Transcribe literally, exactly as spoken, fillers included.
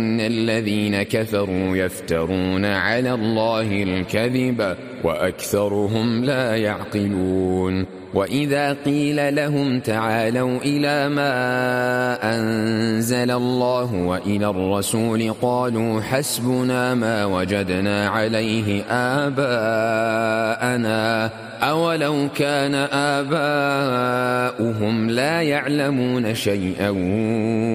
إن الذين كفروا يفترون على الله الكذب وأكثرهم لا يعقلون وإذا قيل لهم تعالوا إلى ما أنزل الله وإلى الرسول قالوا حسبنا ما وجدنا عليه آباءنا أولو كان آباؤهم لا يعلمون شيئا